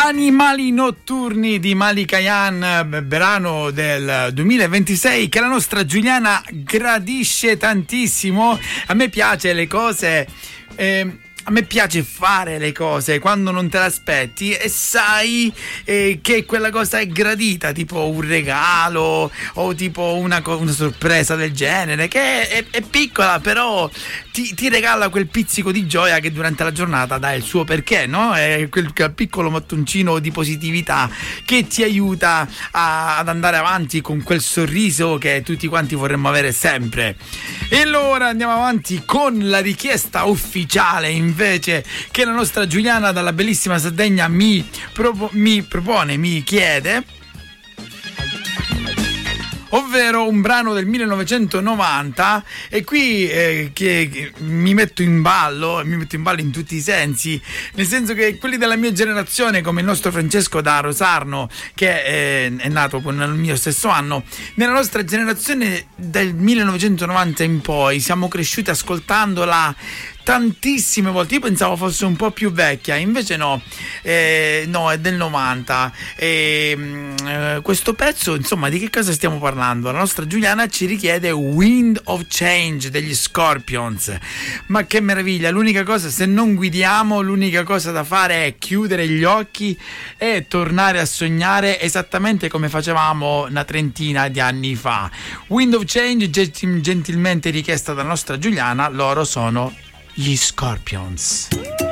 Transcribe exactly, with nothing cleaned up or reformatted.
Animali notturni di Malika Ayane, brano del duemilaventisei che la nostra Giuliana gradisce tantissimo. A me piace le cose eh, a me piace fare le cose quando non te l'aspetti e sai eh, che quella cosa è gradita, tipo un regalo o tipo una, una sorpresa del genere che è, è piccola, però ti, ti regala quel pizzico di gioia che durante la giornata dà il suo perché, no? È quel, quel piccolo mattoncino di positività che ti aiuta a, ad andare avanti con quel sorriso che tutti quanti vorremmo avere sempre. E allora andiamo avanti con la richiesta ufficiale invece che la nostra Giuliana dalla bellissima Sardegna mi, propo- mi propone, mi chiede, ovvero un brano del millenovecentonovanta. E qui eh, che, che mi metto in ballo, mi metto in ballo in tutti i sensi, nel senso che quelli della mia generazione, come il nostro Francesco da Rosarno, che è, è nato nel mio stesso anno, nella nostra generazione del millenovecentonovanta in poi siamo cresciuti ascoltandola tantissime volte. Io pensavo fosse un po' più vecchia, invece no, eh, no, è del novanta. E, eh, questo pezzo, insomma, di che cosa stiamo parlando? La nostra Giuliana ci richiede Wind of Change degli Scorpions. Ma che meraviglia! L'unica cosa, se non guidiamo, l'unica cosa da fare è chiudere gli occhi e tornare a sognare esattamente come facevamo una trentina di anni fa. Wind of Change, gentilmente richiesta dalla nostra Giuliana, loro sono gli Scorpions.